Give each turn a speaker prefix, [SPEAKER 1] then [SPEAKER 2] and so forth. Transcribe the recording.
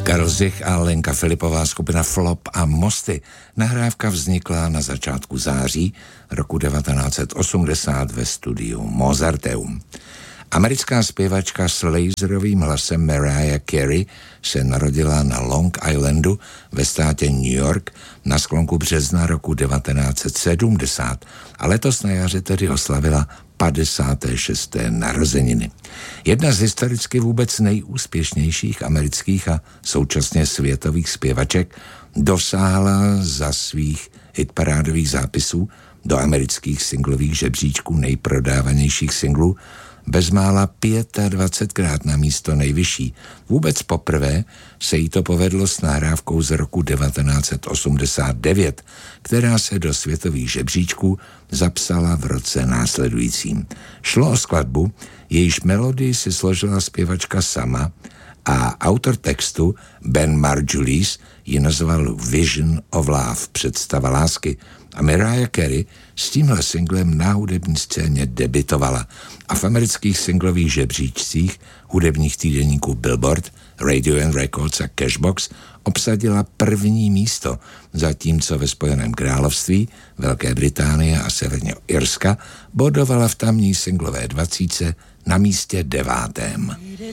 [SPEAKER 1] Karel Zich a Lenka Filipová, skupina Flop a Mosty. Nahrávka vznikla na začátku září roku 1980 ve studiu Mozarteum. Americká zpěvačka s laserovým hlasem Mariah Carey se narodila na Long Islandu ve státě New York na sklonku března roku 1970 a letos na jaře tedy oslavila 56. narozeniny. Jedna z historicky vůbec nejúspěšnějších amerických a současně světových zpěvaček dosáhla za svých hitparádových zápisů do amerických singlových žebříčků nejprodávanějších singlů bezmála 25krát na místo nejvyšší. Vůbec poprvé se jí to povedlo s nahrávkou z roku 1989, která se do světových žebříčků zapsala v roce následujícím. Šlo o skladbu, jejíž melodii si složila zpěvačka sama a autor textu Ben Margulies ji nazval Vision of Love, představa lásky. A Mariah Carey s tímhle singlem na hudební scéně debitovala a v amerických singlových žebříčcích hudebních týdeníků Billboard, Radio and Records a Cashbox obsadila první místo, zatímco ve Spojeném království, Velké Británie a Severního Irska bodovala v tamní singlové 20 na místě 9.